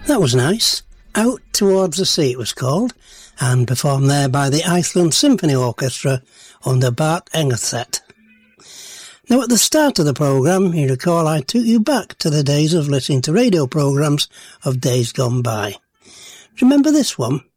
That was nice. Out Towards the Sea it was called, and performed there by the Iceland Symphony Orchestra under Bart Engerset. Now at the start of the programme, you recall I took you back to the days of listening to radio programmes of days gone by. Remember this one?